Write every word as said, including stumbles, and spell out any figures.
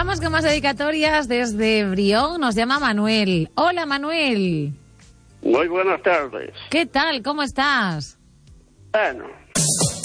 Vamos con más dedicatorias desde Brión. Nos llama Manuel. Hola, Manuel. Muy buenas tardes. ¿Qué tal? ¿Cómo estás? Bueno,